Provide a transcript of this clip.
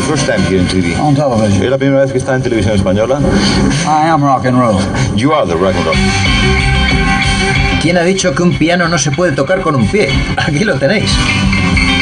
first time here in TV? On television. ¿Es la primera vez que está en televisión española? I am rock and roll. You are the rock and roll. ¿Quién ha dicho que un piano no se puede tocar con un pie? Aquí lo tenéis.